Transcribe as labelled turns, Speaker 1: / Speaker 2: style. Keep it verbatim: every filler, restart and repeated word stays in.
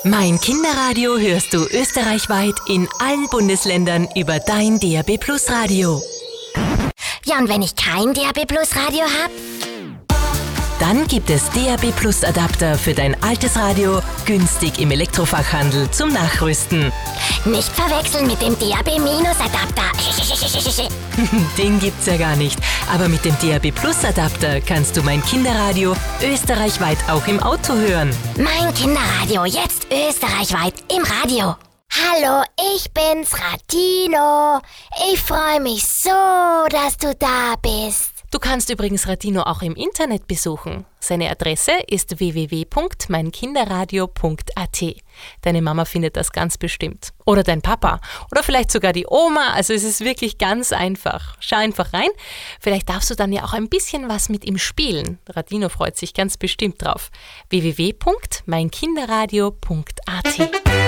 Speaker 1: Mein Kinderradio hörst du österreichweit in allen Bundesländern über dein D A B Plus Radio.
Speaker 2: Ja, und wenn ich kein D A B Plus Radio habe?
Speaker 1: Dann gibt es D A B Plus Adapter für dein altes Radio günstig im Elektrofachhandel zum Nachrüsten.
Speaker 2: Nicht verwechseln mit dem D A B Minus Adapter.
Speaker 1: Den gibt's ja gar nicht. Aber mit dem D A B Plus Adapter kannst du mein Kinderradio österreichweit auch im Auto hören.
Speaker 2: Mein Kinderradio, jetzt österreichweit im Radio. Hallo, ich bin's, Radino. Ich freue mich so, dass du da bist.
Speaker 1: Du kannst übrigens Radino auch im Internet besuchen. Seine Adresse ist w w w punkt mein kinderradio punkt a t. Deine Mama findet das ganz bestimmt. Oder dein Papa. Oder vielleicht sogar die Oma. Also es ist wirklich ganz einfach. Schau einfach rein. Vielleicht darfst du dann ja auch ein bisschen was mit ihm spielen. Radino freut sich ganz bestimmt drauf. w w w punkt mein kinderradio punkt a t